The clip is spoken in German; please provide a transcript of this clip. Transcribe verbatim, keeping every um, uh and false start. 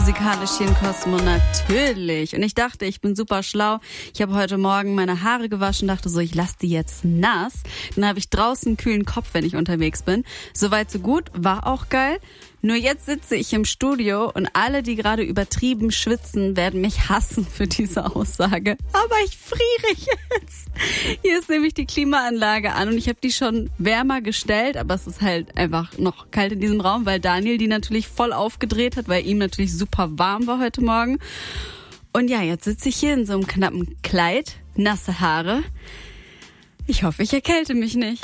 Musikalisch hier in Cosmo, natürlich. Und ich dachte, ich bin super schlau. Ich habe heute Morgen meine Haare gewaschen, dachte so, ich lasse die jetzt nass. Dann habe ich draußen einen kühlen Kopf, wenn ich unterwegs bin. Soweit so gut, war auch geil. Nur jetzt sitze ich im Studio und alle, die gerade übertrieben schwitzen, werden mich hassen für diese Aussage. Aber ich friere jetzt. Hier ist nämlich die Klimaanlage an und ich habe die schon wärmer gestellt, aber es ist halt einfach noch kalt in diesem Raum, weil Daniel die natürlich voll aufgedreht hat, weil ihm natürlich super warm war heute Morgen. Und ja, jetzt sitze ich hier in so einem knappen Kleid, nasse Haare. Ich hoffe, ich erkälte mich nicht.